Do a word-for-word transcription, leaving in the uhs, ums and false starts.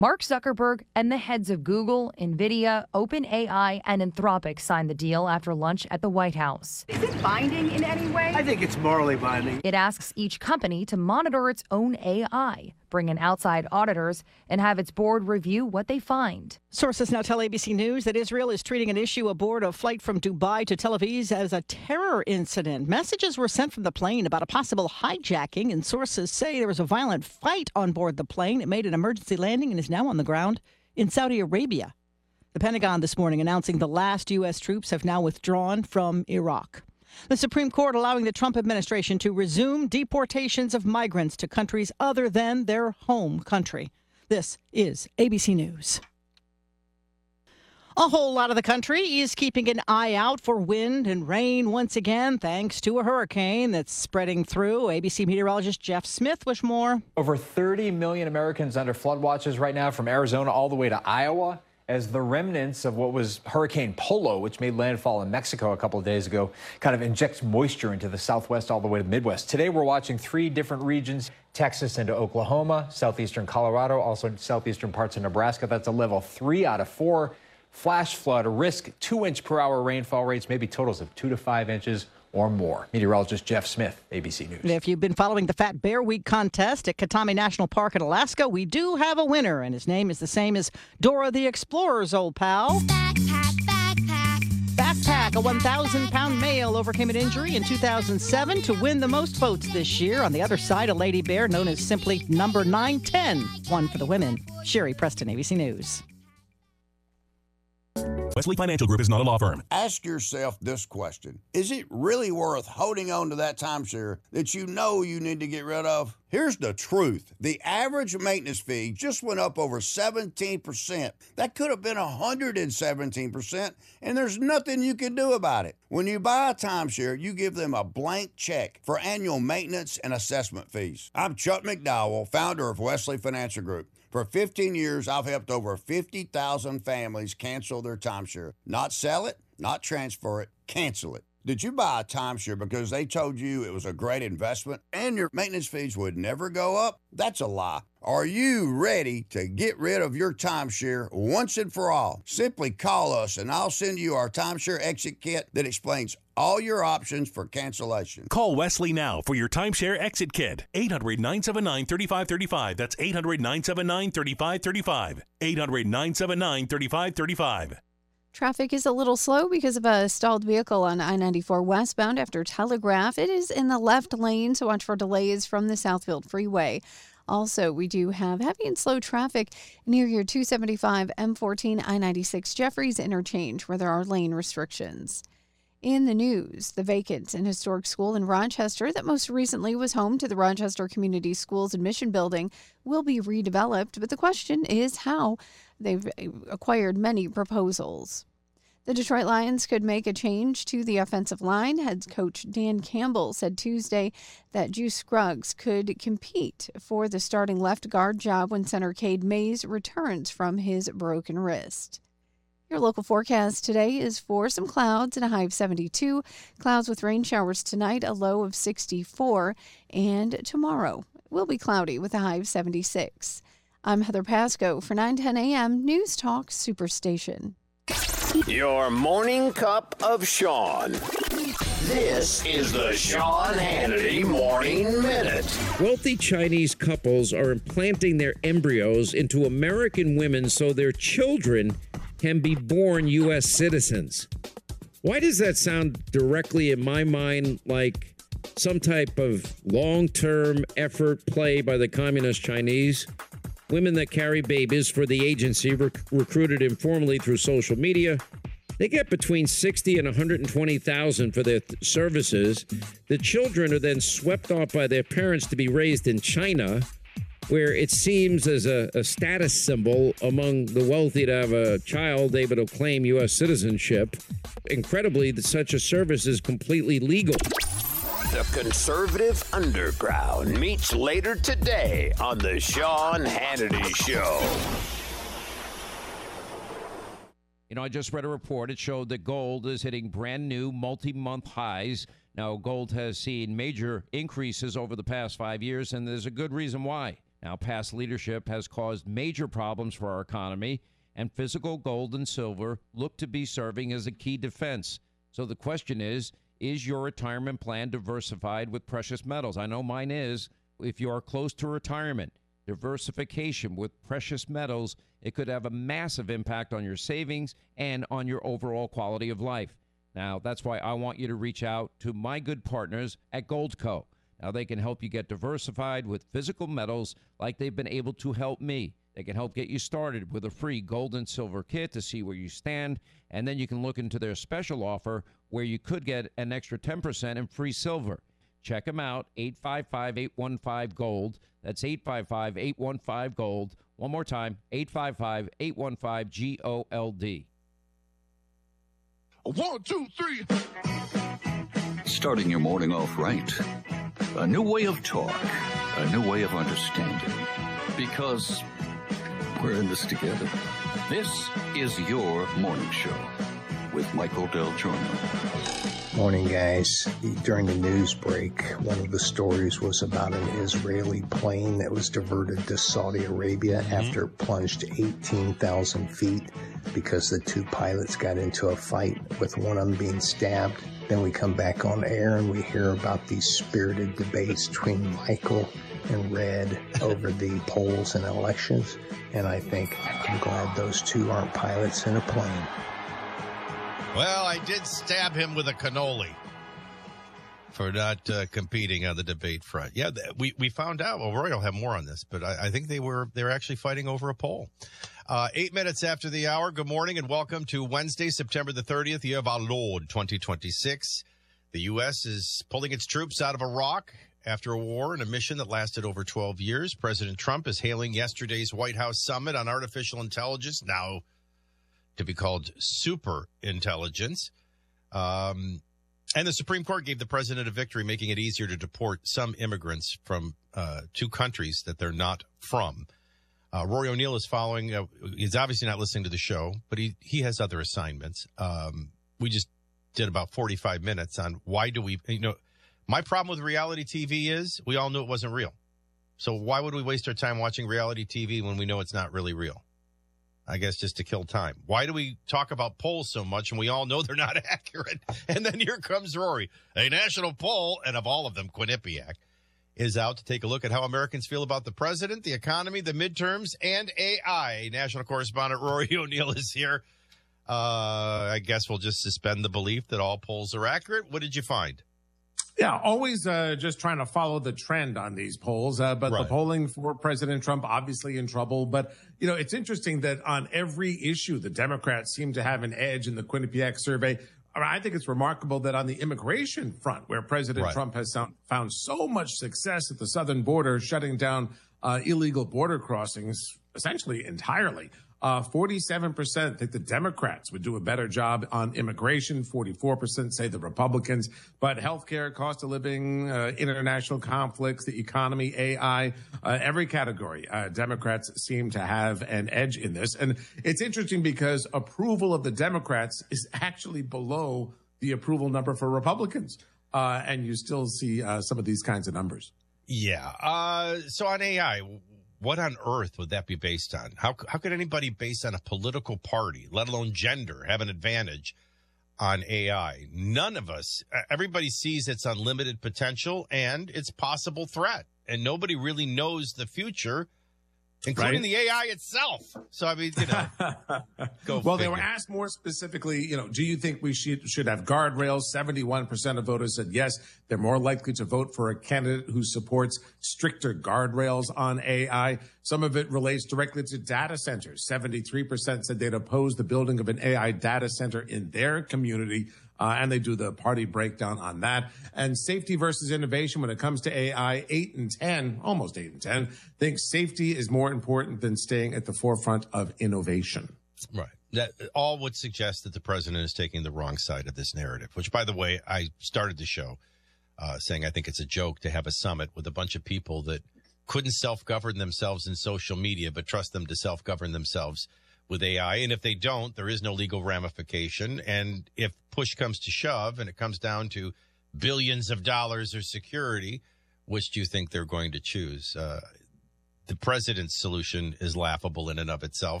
Mark Zuckerberg and the heads of Google, NVIDIA, OpenAI, and Anthropic signed the deal after lunch at the White House. Is it binding in any way? I think it's morally binding. It asks each company to monitor its own A I, bring in outside auditors, and have its board review what they find. Sources now tell A B C News that Israel is treating an issue aboard a flight from Dubai to Tel Aviv as a terror incident. Messages were sent from the plane about a possible hijacking, and sources say there was a violent fight on board the plane. It made an emergency landing and is now on the ground in Saudi Arabia. The Pentagon this morning announcing the last U S troops have now withdrawn from Iraq. The Supreme Court allowing the Trump administration to resume deportations of migrants to countries other than their home country. This is A B C News. A whole lot of the country is keeping an eye out for wind and rain once again, thanks to a hurricane that's spreading through. A B C meteorologist Jeff Smith with more. Over thirty million Americans under flood watches right now from Arizona all the way to Iowa, as the remnants of what was Hurricane Polo, which made landfall in Mexico a couple of days ago, kind of injects moisture into the southwest all the way to the Midwest. Today, we're watching three different regions, Texas into Oklahoma, southeastern Colorado, also southeastern parts of Nebraska. That's a level three out of four. Flash flood, risk two inch per hour rainfall rates, maybe totals of two to five inches or more. Meteorologist Jeff Smith, A B C News. If you've been following the Fat Bear Week contest at Katami National Park in Alaska, we do have a winner, and his name is the same as Dora the Explorer's old pal. Backpack, backpack. Backpack, a one thousand pound male, overcame an injury in two thousand seven to win the most votes this year. On the other side, a lady bear known as simply number nine ten won for the women. Sherry Preston, A B C News. Wesley Financial Group is not a law firm. Ask yourself this question. Is it really worth holding on to that timeshare that you know you need to get rid of? Here's the truth. The average maintenance fee just went up over seventeen percent. That could have been one hundred seventeen percent, and there's nothing you can do about it. When you buy a timeshare, you give them a blank check for annual maintenance and assessment fees. I'm Chuck McDowell, founder of Wesley Financial Group. For fifteen years, I've helped over fifty thousand families cancel their timeshare. Not sell it, not transfer it, cancel it. Did you buy a timeshare because they told you it was a great investment and your maintenance fees would never go up? That's a lie. Are you ready to get rid of your timeshare once and for all? Simply call us and I'll send you our timeshare exit kit that explains all your options for cancellation. Call Wesley now for your timeshare exit kit. eight hundred, nine seven nine, three five three five. That's eight hundred, nine seven nine, three five three five. eight hundred, nine seven nine, three five three five. Traffic is a little slow because of a stalled vehicle on I ninety-four westbound after Telegraph. It is in the left lane, so watch for delays from the Southfield Freeway. Also, we do have heavy and slow traffic near your two seventy-five M fourteen I ninety-six Jeffries interchange, where there are lane restrictions. In the news, the vacant and historic school in Rochester that most recently was home to the Rochester Community Schools and Mission Building will be redeveloped, but the question is how. They've acquired many proposals. The Detroit Lions could make a change to the offensive line. Head coach Dan Campbell said Tuesday that Juice Scruggs could compete for the starting left guard job when center Cade Mays returns from his broken wrist. Your local forecast today is for some clouds and a high of seventy-two. Clouds with rain showers tonight, a low of sixty-four. And tomorrow will be cloudy with a high of seventy-six. I'm Heather Pasco for nine ten a.m. News Talk Superstation. Your morning cup of Sean. This is the Sean Hannity Morning Minute. Wealthy Chinese couples are implanting their embryos into American women so their children can be born U S citizens. Why does that sound directly in my mind like some type of long-term effort play by the communist Chinese? Women that carry babies for the agency rec- recruited informally through social media. They get between sixty and one hundred twenty thousand for their th- services. The children are then swept off by their parents to be raised in China, where it seems as a, a status symbol among the wealthy to have a child able to claim U S citizenship. Incredibly, such a service is completely legal. The Conservative Underground meets later today on the Sean Hannity Show. You know, I just read a report. It showed that gold is hitting brand new multi-month highs. Now, gold has seen major increases over the past five years, and there's a good reason why. Now, past leadership has caused major problems for our economy, and physical gold and silver look to be serving as a key defense. So the question is, is your retirement plan diversified with precious metals? I know mine is. If you are close to retirement, diversification with precious metals, it could have a massive impact on your savings and on your overall quality of life. Now, that's why I want you to reach out to my good partners at Goldco. Now, they can help you get diversified with physical metals like they've been able to help me. They can help get you started with a free gold and silver kit to see where you stand, and then you can look into their special offer where you could get an extra ten percent in free silver. Check them out, eight five five, eight one five, GOLD. That's eight five five, eight one five, GOLD. One more time, eight five five, eight one five, G O L D. One, two, three. Starting your morning off right. A new way of talk. A new way of understanding. Because we're in this together. This is your morning show with Michael Del Giorno. Morning, guys. During the news break, one of the stories was about an Israeli plane that was diverted to Saudi Arabia mm-hmm. after it plunged eighteen thousand feet because the two pilots got into a fight with one of them being stabbed. Then we come back on air and we hear about these spirited debates between Michael and Red over the polls and elections. And I think I'm glad those two aren't pilots in a plane. Well, I did stab him with a cannoli for not uh, competing on the debate front. Yeah, th- we, we found out. Well, Roy will have more on this, but I, I think they were they were actually fighting over a poll. Uh, eight minutes after the hour. Good morning and welcome to Wednesday, September the thirtieth, year of our Lord, twenty twenty-six. The U S is pulling its troops out of Iraq after a war and a mission that lasted over twelve years. President Trump is hailing yesterday's White House summit on artificial intelligence, now to be called super intelligence. Um, and the Supreme Court gave the president a victory, making it easier to deport some immigrants from uh, two countries that they're not from. Uh, Rory O'Neill is following. Uh, he's obviously not listening to the show, but he, he has other assignments. Um, we just did about forty-five minutes on why do we, you know, my problem with reality T V is we all knew it wasn't real. So why would we waste our time watching reality T V when we know it's not really real? I guess just to kill time. Why do we talk about polls so much and we all know they're not accurate? And then here comes Rory. A national poll, and of all of them, Quinnipiac, is out to take a look at how Americans feel about the president, the economy, the midterms, and A I. National correspondent Rory O'Neill is here. Uh, I guess we'll just suspend the belief that all polls are accurate. What did you find? Yeah, always uh, just trying to follow the trend on these polls. Uh, but right. The polling for President Trump obviously in trouble. But, you know, it's interesting that on every issue, the Democrats seem to have an edge in the Quinnipiac survey. I think it's remarkable that on the immigration front, where President right. Trump has found so much success at the southern border, shutting down uh, illegal border crossings essentially entirely, Uh, forty-seven percent think the Democrats would do a better job on immigration. forty-four percent say the Republicans. But healthcare, cost of living, uh, international conflicts, the economy, A I, uh, every category, uh, Democrats seem to have an edge in this. And it's interesting because approval of the Democrats is actually below the approval number for Republicans. Uh, and you still see uh, some of these kinds of numbers. Yeah. Uh, so on A I, what on earth would that be based on? How how could anybody based on a political party, let alone gender, have an advantage on A I? None of us. Everybody sees its unlimited potential and its possible threat, and nobody really knows the future, including right. the A I itself. So, I mean, you know, go Well, figure. They were asked more specifically, you know, do you think we should, should have guardrails? seventy-one percent of voters said yes. They're more likely to vote for a candidate who supports stricter guardrails on A I. Some of it relates directly to data centers. seventy-three percent said they'd oppose the building of an A I data center in their community. Uh, and they do the party breakdown on that. And safety versus innovation when it comes to A I, eight and ten, almost eight and ten, think safety is more important than staying at the forefront of innovation. Right. That all would suggest that the president is taking the wrong side of this narrative, which, by the way, I started the show uh, saying I think it's a joke to have a summit with a bunch of people that couldn't self-govern themselves in social media, but trust them to self-govern themselves with A I. And if they don't, there is no legal ramification. And if push comes to shove and it comes down to billions of dollars or security, which do you think they're going to choose? Uh, the president's solution is laughable in and of itself.